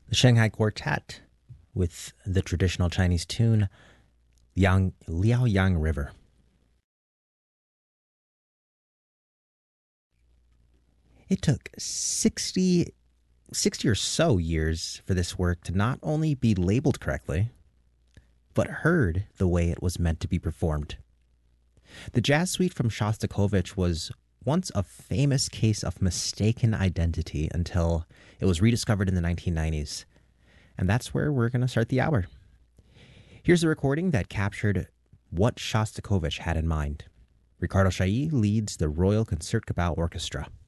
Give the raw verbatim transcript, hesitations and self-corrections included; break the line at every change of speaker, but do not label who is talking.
The Shanghai Quartet with the traditional Chinese tune Yang, Liaoyang River. It took sixty, sixty or so years for this work to not only be labeled correctly, but heard the way it was meant to be performed. The jazz suite from Shostakovich was once a famous case of mistaken identity until it was rediscovered in the nineteen nineties. And that's where we're going to start the hour. Here's a recording that captured what Shostakovich had in mind. Ricardo Chailly leads the Royal Concertgebouw Orchestra.